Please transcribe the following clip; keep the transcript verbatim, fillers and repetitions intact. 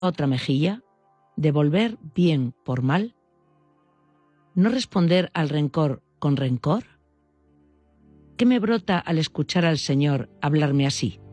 otra mejilla, devolver bien por mal, no responder al rencor con rencor. ¿Qué me brota al escuchar al Señor hablarme así?